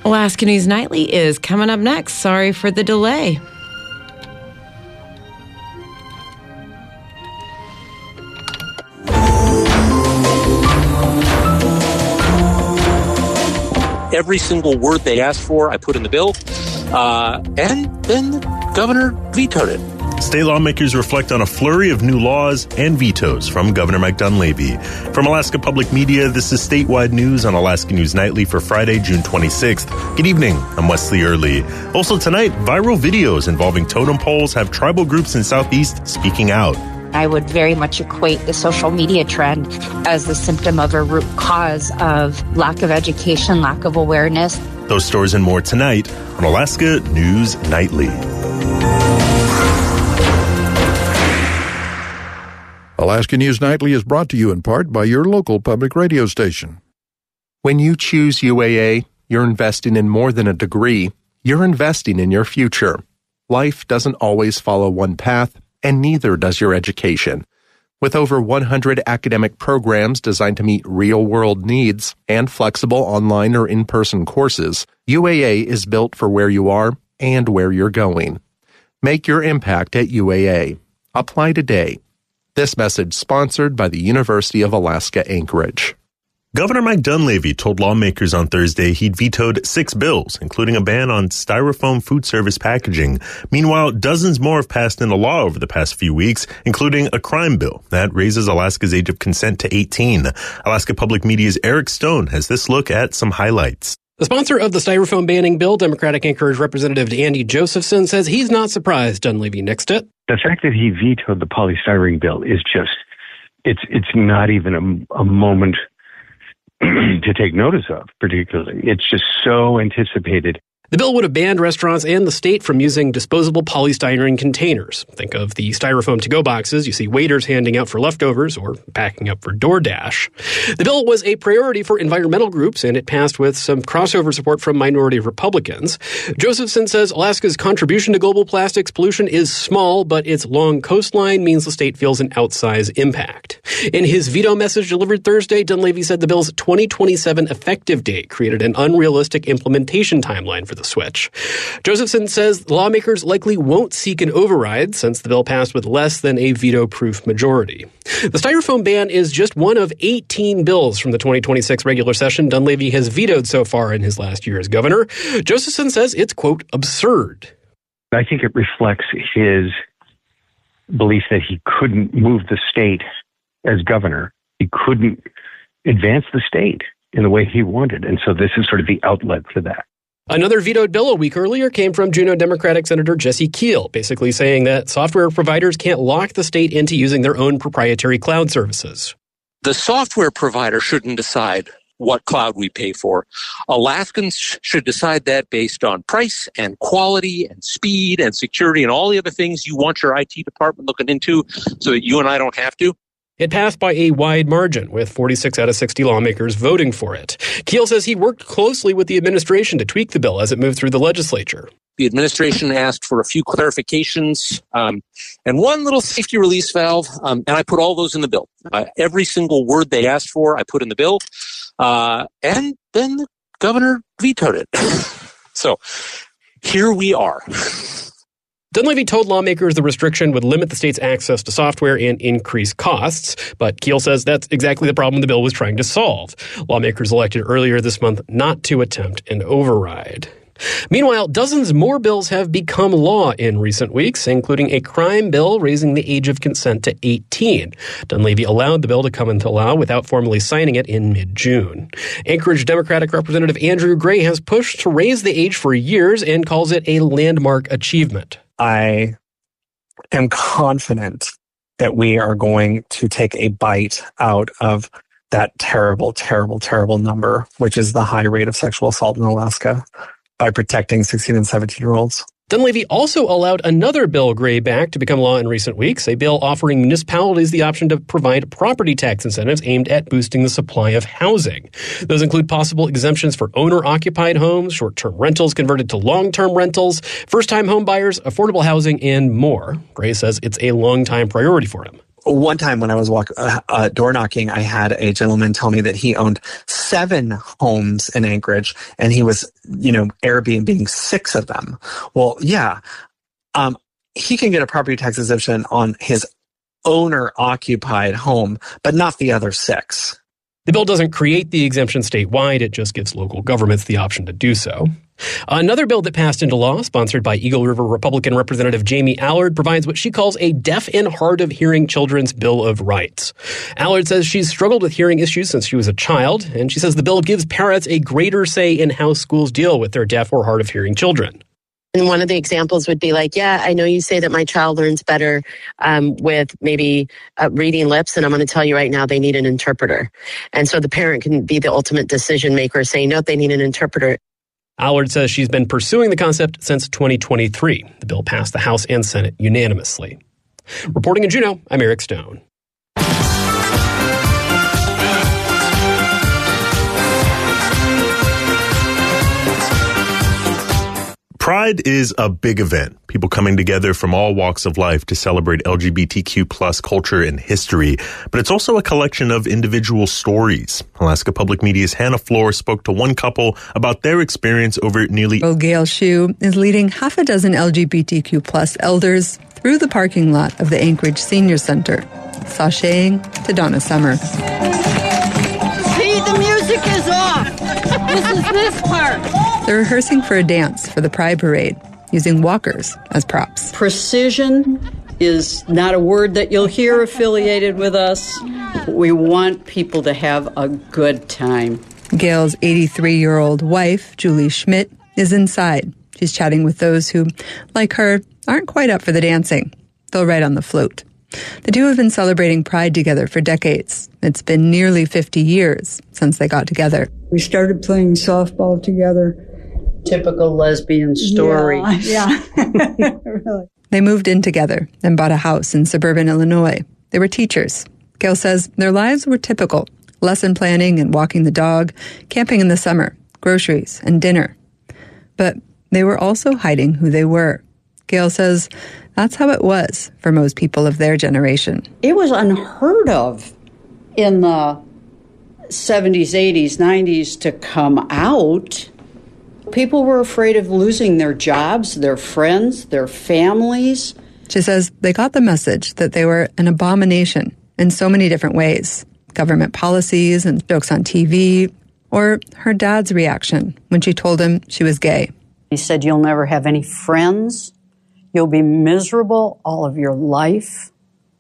Alaska News Nightly is coming up next. Sorry for the delay. Every single word they asked for, I put in the bill, and then the governor vetoed it. State lawmakers reflect on a flurry of new laws and vetoes from Governor Mike Dunleavy. From Alaska Public Media, this is statewide news on Alaska News Nightly for Friday, June 26th. Good evening. I'm Wesley Early. Also tonight, viral videos involving totem poles have tribal groups in Southeast speaking out. I would very much equate the social media trend as the symptom of a root cause of lack of education, lack of awareness. Those stories and more tonight on Alaska News Nightly. Alaska News Nightly is brought to you in part by your local public radio station. When you choose UAA, you're investing in more than a degree. You're investing in your future. Life doesn't always follow one path, and neither does your education. With over 100 academic programs designed to meet real-world needs and flexible online or in-person courses, UAA is built for where you are and where you're going. Make your impact at UAA. Apply today. This message sponsored by the University of Alaska Anchorage. Governor Mike Dunleavy told lawmakers on Thursday he'd vetoed 6 bills, including a ban on styrofoam food service packaging. Meanwhile, dozens more have passed into law over the past few weeks, including a crime bill that raises Alaska's age of consent to 18. Alaska Public Media's Eric Stone has this look at some highlights. The sponsor of the styrofoam banning bill, Democratic Anchorage Representative Andy Josephson, says he's not surprised Dunleavy nixed it. The fact that he vetoed the polystyrene bill is just, it's not even a moment to take notice of, particularly. It's just so anticipated. The bill would have banned restaurants and the state from using disposable polystyrene containers. Think of the styrofoam to-go boxes you see waiters handing out for leftovers or packing up for DoorDash. The bill was a priority for environmental groups, and it passed with some crossover support from minority Republicans. Josephson says Alaska's contribution to global plastics pollution is small, but its long coastline means the state feels an outsized impact. In his veto message delivered Thursday, Dunleavy said the bill's 2027 effective date created an unrealistic implementation timeline for the switch. Josephson says lawmakers likely won't seek an override since the bill passed with less than a veto-proof majority. The styrofoam ban is just one of 18 bills from the 2026 regular session Dunleavy has vetoed so far in his last year as governor. Josephson says it's, quote, absurd. I think it reflects his belief that he couldn't move the state as governor. He couldn't advance the state in the way he wanted. And so this is sort of the outlet for that. Another vetoed bill a week earlier came from Juneau Democratic Senator Jesse Keel, basically saying that software providers can't lock the state into using their own proprietary cloud services. The software provider shouldn't decide what cloud we pay for. Alaskans should decide that based on price and quality and speed and security and all the other things you want your IT department looking into so that you and I don't have to. It passed by a wide margin, with 46 out of 60 lawmakers voting for it. Keel says he worked closely with the administration to tweak the bill as it moved through the legislature. The administration asked for a few clarifications and one little safety release valve, and I put all those in the bill. Every single word they asked for, I put in the bill, and then the governor vetoed it. So here we are. Dunleavy told lawmakers the restriction would limit the state's access to software and increase costs, but Keel says that's exactly the problem the bill was trying to solve. Lawmakers elected earlier this month not to attempt an override. Meanwhile, dozens more bills have become law in recent weeks, including a crime bill raising the age of consent to 18. Dunleavy allowed the bill to come into law without formally signing it in mid-June. Anchorage Democratic Representative Andrew Gray has pushed to raise the age for years and calls it a landmark achievement. I am confident that we are going to take a bite out of that terrible, terrible, terrible number, which is the high rate of sexual assault in Alaska, by protecting 16 and 17-year-olds. Dunleavy also allowed another bill Gray backed to become law in recent weeks, a bill offering municipalities the option to provide property tax incentives aimed at boosting the supply of housing. Those include possible exemptions for owner-occupied homes, short-term rentals converted to long-term rentals, first-time home buyers, affordable housing, and more. Gray says it's a long-time priority for him. One time when I was door knocking, I had a gentleman tell me that he owned 7 homes in Anchorage, and he was, Airbnb-ing 6 of them. Well, yeah, he can get a property tax exemption on his owner-occupied home, but not the other 6. The bill doesn't create the exemption statewide, it just gives local governments the option to do so. Another bill that passed into law, sponsored by Eagle River Republican Representative Jamie Allard, provides what she calls a deaf and hard of hearing children's Bill of Rights. Allard says she's struggled with hearing issues since she was a child, and she says the bill gives parents a greater say in how schools deal with their deaf or hard of hearing children. And one of the examples would be like, yeah, I know you say that my child learns better with maybe reading lips, and I'm going to tell you right now they need an interpreter. And so the parent can be the ultimate decision maker saying, no, they need an interpreter. Allard says she's been pursuing the concept since 2023. The bill passed the House and Senate unanimously. Reporting in Juneau, I'm Eric Stone. Pride is a big event. People coming together from all walks of life to celebrate LGBTQ plus culture and history. But it's also a collection of individual stories. Alaska Public Media's Hannah Floor spoke to one couple about their experience over nearly... Gail Shue is leading half a dozen LGBTQ plus elders through the parking lot of the Anchorage Senior Center, sashaying to Donna Summer. See, the music is off. This is this part. They're rehearsing for a dance for the Pride Parade, using walkers as props. Precision is not a word that you'll hear affiliated with us. We want people to have a good time. Gail's 83-year-old wife, Julie Schmidt, is inside. She's chatting with those who, like her, aren't quite up for the dancing. They'll ride on the float. The two have been celebrating Pride together for decades. It's been nearly 50 years since they got together. We started playing softball together. Typical lesbian story. Yeah. Really. They moved in together and bought a house in suburban Illinois. They were teachers. Gail says their lives were typical. Lesson planning and walking the dog, camping in the summer, groceries and dinner. But they were also hiding who they were. Gail says that's how it was for most people of their generation. It was unheard of in the 70s, 80s, 90s to come out. People were afraid of losing their jobs, their friends, their families. She says they got the message that they were an abomination in so many different ways. Government policies and jokes on TV, or her dad's reaction when she told him she was gay. He said, you'll never have any friends. You'll be miserable all of your life.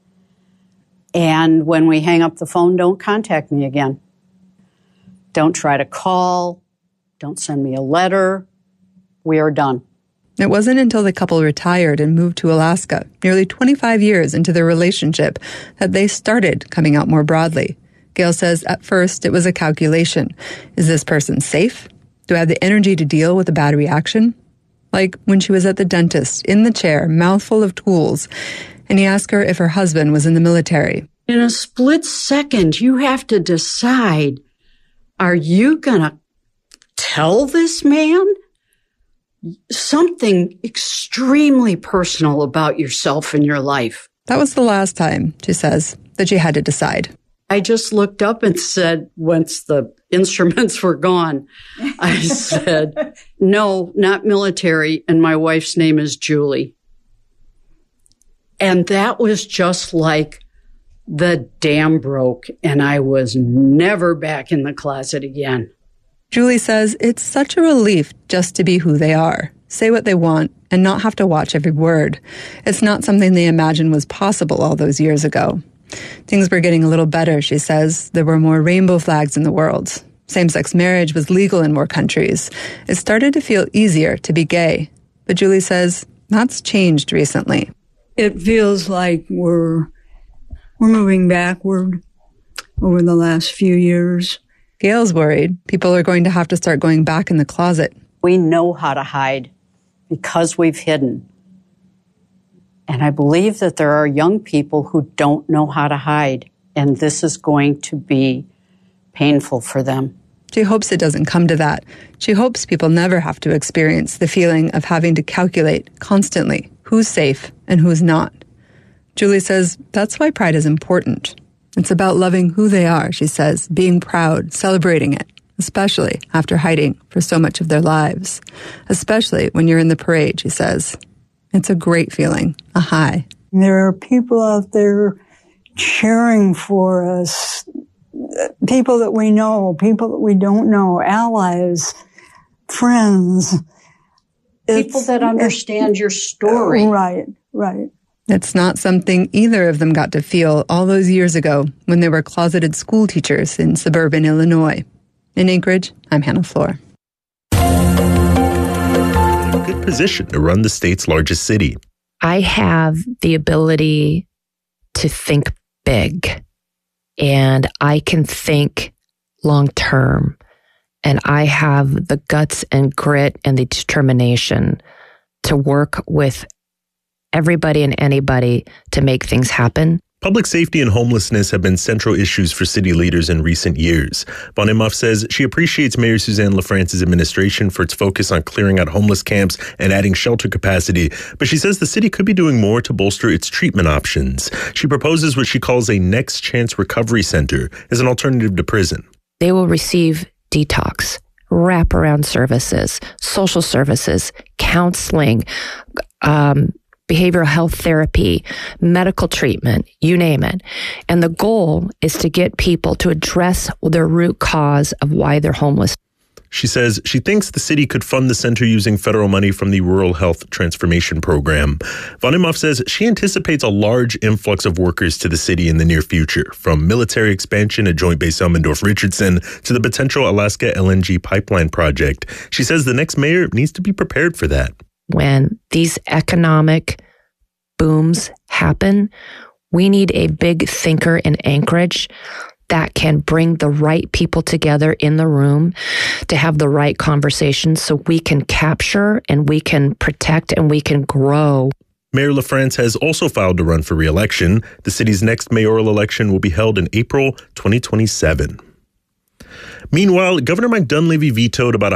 And when we hang up the phone, don't contact me again. Don't try to call. Don't send me a letter. We are done. It wasn't until the couple retired and moved to Alaska, nearly 25 years into their relationship, that they started coming out more broadly. Gail says at first it was a calculation. Is this person safe? Do I have the energy to deal with a bad reaction? Like when she was at the dentist, in the chair, mouthful of tools, and he asked her if her husband was in the military. In a split second, you have to decide, are you going to tell this man something extremely personal about yourself and your life? That was the last time, she says, that she had to decide. I just looked up and said, once the instruments were gone, I said, no, not military, and my wife's name is Julie. And that was just like the dam broke, and I was never back in the closet again. Julie says it's such a relief just to be who they are, say what they want, and not have to watch every word. It's not something they imagined was possible all those years ago. Things were getting a little better, she says. There were more rainbow flags in the world. Same-sex marriage was legal in more countries. It started to feel easier to be gay. But Julie says that's changed recently. It feels like we're moving backward over the last few years. Gail's worried people are going to have to start going back in the closet. We know how to hide because we've hidden. And I believe that there are young people who don't know how to hide, and this is going to be painful for them. She hopes it doesn't come to that. She hopes people never have to experience the feeling of having to calculate constantly who's safe and who's not. Julie says that's why pride is important. It's about loving who they are, she says, being proud, celebrating it, especially after hiding for so much of their lives. Especially when you're in the parade, she says. It's a great feeling, a high. There are people out there cheering for us, people that we know, people that we don't know, allies, friends. People that understand your story. Right. It's not something either of them got to feel all those years ago when they were closeted school teachers in suburban Illinois. In Anchorage, I'm Hannah Floor. Good position to run the state's largest city. I have the ability to think big, and I can think long term, and I have the guts and grit and the determination to work with everybody and anybody to make things happen. Public safety and homelessness have been central issues for city leaders in recent years. Von Imhoff says she appreciates Mayor Suzanne LaFrance's administration for its focus on clearing out homeless camps and adding shelter capacity, but she says the city could be doing more to bolster its treatment options. She proposes what she calls a Next Chance Recovery Center as an alternative to prison. They will receive detox, wraparound services, social services, counseling, behavioral health therapy, medical treatment, you name it. And the goal is to get people to address their root cause of why they're homeless. She says she thinks the city could fund the center using federal money from the Rural Health Transformation Program. Von Imhoff says she anticipates a large influx of workers to the city in the near future, from military expansion at Joint Base Elmendorf-Richardson to the potential Alaska LNG pipeline project. She says the next mayor needs to be prepared for that. When these economic booms happen, we need a big thinker in Anchorage that can bring the right people together in the room to have the right conversations so we can capture and we can protect and we can grow. Mayor LaFrance has also filed to run for re-election. The city's next mayoral election will be held in April 2027. Meanwhile, Governor Mike Dunleavy vetoed about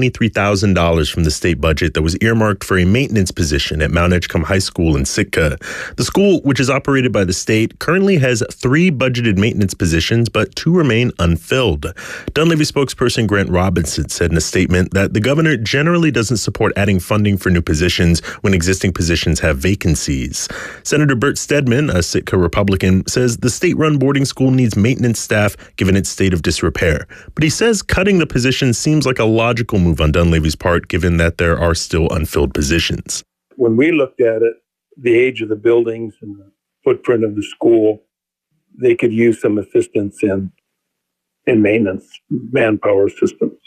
$123,000 from the state budget that was earmarked for a maintenance position at Mount Edgecombe High School in Sitka. The school, which is operated by the state, currently has 3 budgeted maintenance positions, but 2 remain unfilled. Dunleavy spokesperson Grant Robinson said in a statement that the governor generally doesn't support adding funding for new positions when existing positions have vacancies. Senator Bert Stedman, a Sitka Republican, says the state-run boarding school needs maintenance staff given its state of disrepair. But he says cutting the position seems like a logical move on Dunleavy's part, given that there are still unfilled positions. When we looked at it, the age of the buildings and the footprint of the school, they could use some assistance in maintenance, manpower assistance.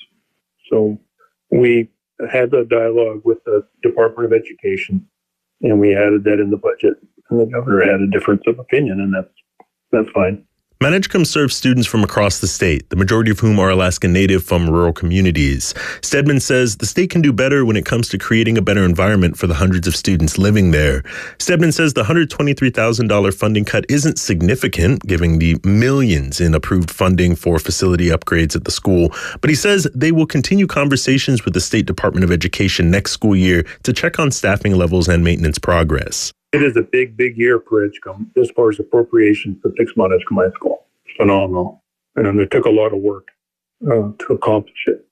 So we had a dialogue with the Department of Education, and we added that in the budget. And the governor had a difference of opinion, and that's fine. Mount Edgecombe serves students from across the state, the majority of whom are Alaska Native from rural communities. Stedman says the state can do better when it comes to creating a better environment for the hundreds of students living there. Stedman says the $123,000 funding cut isn't significant, given the millions in approved funding for facility upgrades at the school, but he says they will continue conversations with the State Department of Education next school year to check on staffing levels and maintenance progress. It is a big, big year for Edgecombe as far as appropriation for fix Mount Edgecombe High School. Phenomenal. And it took a lot of work to accomplish it.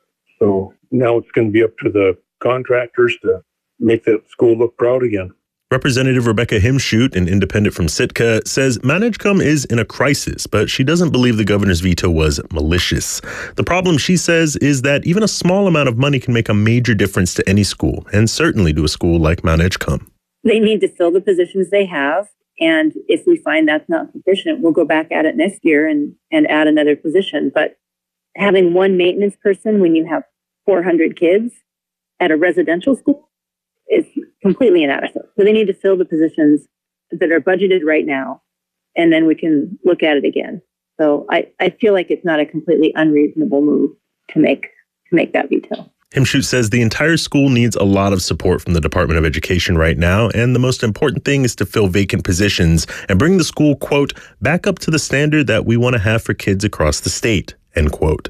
So now it's going to be up to the contractors to make that school look proud again. Representative Rebecca Himshoot, an independent from Sitka, says Mount Edgecombe is in a crisis, but she doesn't believe the governor's veto was malicious. The problem, she says, is that even a small amount of money can make a major difference to any school, and certainly to a school like Mount Edgecombe. They need to fill the positions they have. And if we find that's not sufficient, we'll go back at it next year and add another position. But having one maintenance person when you have 400 kids at a residential school is completely inadequate. So they need to fill the positions that are budgeted right now, and then we can look at it again. So I feel like it's not a completely unreasonable move to make that veto. Himshoot says the entire school needs a lot of support from the Department of Education right now, and the most important thing is to fill vacant positions and bring the school, quote, back up to the standard that we want to have for kids across the state, end quote.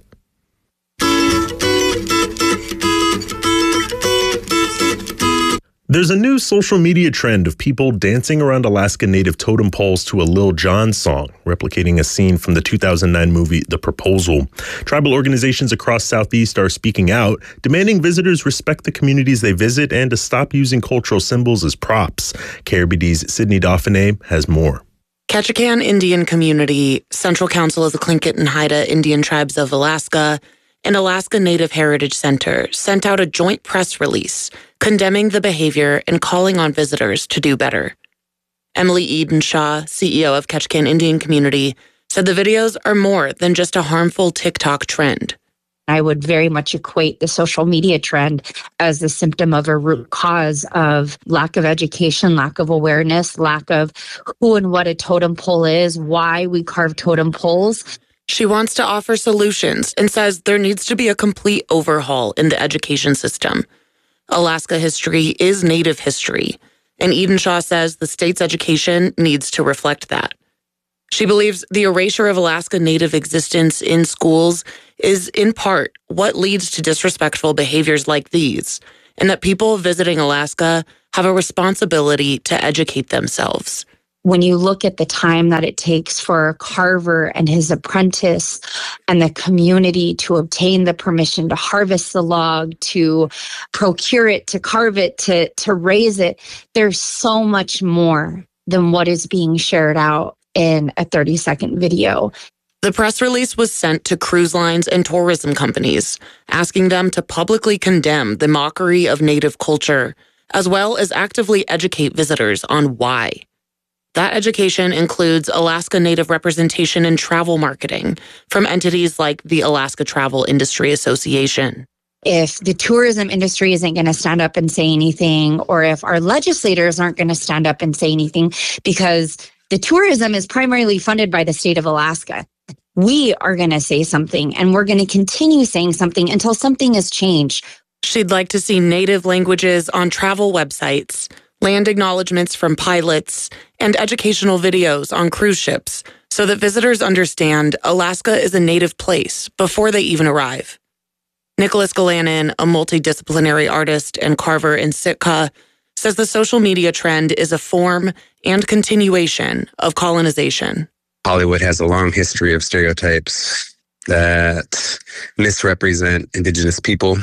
There's a new social media trend of people dancing around Alaska Native totem poles to a Lil Jon song, replicating a scene from the 2009 movie The Proposal. Tribal organizations across Southeast are speaking out, demanding visitors respect the communities they visit and to stop using cultural symbols as props. KRBD's Sydney Dauphiné has more. Ketchikan Indian Community, Central Council of the Tlingit and Haida Indian Tribes of Alaska, and Alaska Native Heritage Center sent out a joint press release condemning the behavior and calling on visitors to do better. Emily Edenshaw, CEO of Ketchikan Indian Community, said the videos are more than just a harmful TikTok trend. I would very much equate the social media trend as the symptom of a root cause of lack of education, lack of awareness, lack of who and what a totem pole is, why we carve totem poles. She wants to offer solutions and says there needs to be a complete overhaul in the education system. Alaska history is Native history, and Edenshaw says the state's education needs to reflect that. She believes the erasure of Alaska Native existence in schools is, in part, what leads to disrespectful behaviors like these, and that people visiting Alaska have a responsibility to educate themselves. When you look at the time that it takes for a carver and his apprentice and the community to obtain the permission to harvest the log, to procure it, to carve it, to raise it, there's so much more than what is being shared out in a 30-second video. The press release was sent to cruise lines and tourism companies, asking them to publicly condemn the mockery of Native culture, as well as actively educate visitors on why. That education includes Alaska Native representation in travel marketing from entities like the Alaska Travel Industry Association. If the tourism industry isn't going to stand up and say anything, or if our legislators aren't going to stand up and say anything, because the tourism is primarily funded by the state of Alaska, we are going to say something, and we're going to continue saying something until something has changed. She'd like to see Native languages on travel websites, land acknowledgements from pilots, and educational videos on cruise ships so that visitors understand Alaska is a Native place before they even arrive. Nicholas Galanin, a multidisciplinary artist and carver in Sitka, says the social media trend is a form and continuation of colonization. Hollywood has a long history of stereotypes that misrepresent Indigenous people.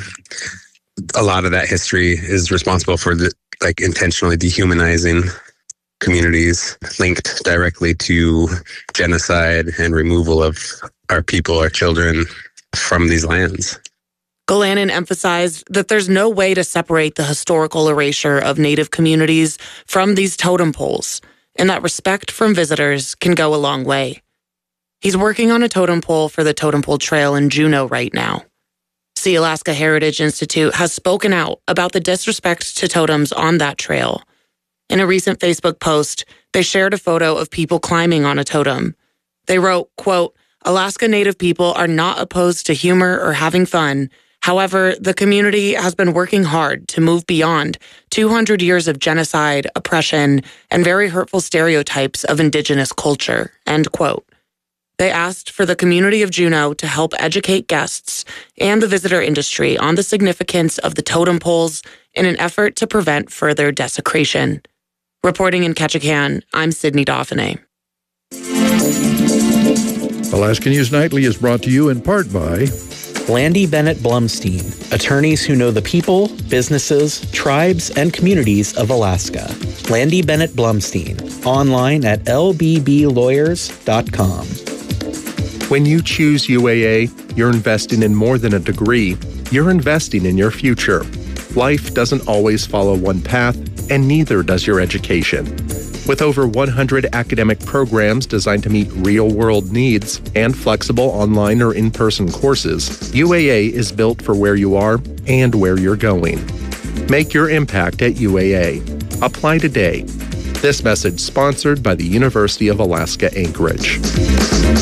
A lot of that history is responsible for intentionally dehumanizing communities linked directly to genocide and removal of our people, our children, from these lands. Galanin emphasized that there's no way to separate the historical erasure of Native communities from these totem poles, and that respect from visitors can go a long way. He's working on a totem pole for the Totem Pole Trail in Juneau right now. See Alaska Heritage Institute has spoken out about the disrespect to totems on that trail. In a recent Facebook post, they shared a photo of people climbing on a totem. They wrote, quote, "Alaska Native people are not opposed to humor or having fun. However, the community has been working hard to move beyond 200 years of genocide, oppression, and very hurtful stereotypes of Indigenous culture," end quote. They asked for the community of Juneau to help educate guests and the visitor industry on the significance of the totem poles in an effort to prevent further desecration. Reporting in Ketchikan, I'm Sydney Dauphiné. Alaska News Nightly is brought to you in part by Landy Bennett Blumstein, attorneys who know the people, businesses, tribes, and communities of Alaska. Landy Bennett Blumstein, online at lbblawyers.com. When you choose UAA, you're investing in more than a degree. You're investing in your future. Life doesn't always follow one path, and neither does your education. With over 100 academic programs designed to meet real-world needs and flexible online or in-person courses, UAA is built for where you are and where you're going. Make your impact at UAA. Apply today. This message sponsored by the University of Alaska Anchorage.